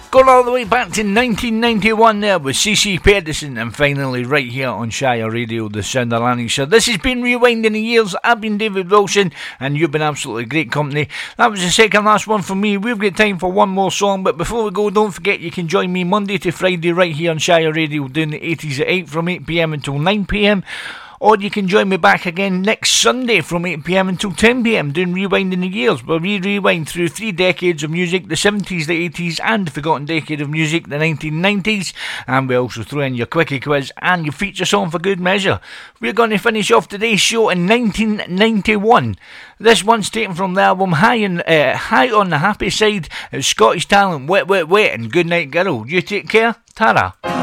Going all the way back to 1991 there with CC Pedersen, and finally right here on Shire Radio, the sound of Lanarkshire. This has been Rewinding the Years. I've been David Wilson, and you've been absolutely great company. That was the second last one for me. We've got time for one more song, but before we go, don't forget you can join me Monday to Friday right here on Shire Radio doing the 80s at 8 from 8pm until 9pm. Or you can join me back again next Sunday from 8pm until 10pm doing Rewinding the Years, where we rewind through 3 decades of music, the 70s, the 80s and the forgotten decade of music, the 1990s, and we also throw in your quickie quiz and your feature song for good measure. We're going to finish off today's show in 1991. This one's taken from the album High on the Happy Side. It's Scottish talent Wet Wet Wet and Good Night Girl. You take care, Tara.